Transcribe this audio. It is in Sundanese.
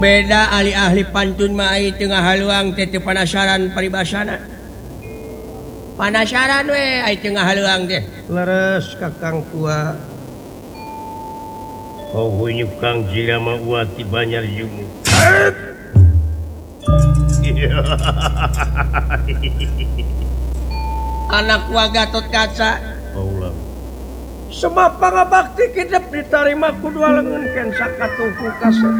beda ahli-ahli pantun mai tengah haluang teh panasaran paribasana panasaran we ai tengah haluang teh leres kakang tua Hunyuk Kang Jirama Wati Banyar Jumu. anak wa Gatot Kaca Allah. sebab pangabakti kita diterima ku dua lengan ken sakatuhu kasih